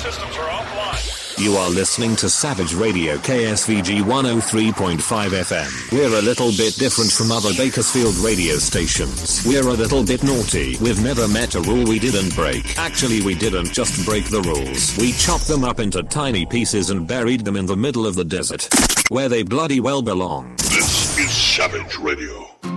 systems are offline. You are listening to Savage Radio KSVG 103.5 FM. We're a little bit different from other Bakersfield radio stations. We're a little bit naughty. We've never met a rule we didn't break. Actually, we didn't just break the rules. We chopped them up into tiny pieces and buried them in the middle of the desert, where they bloody well belong. This is Savage Radio.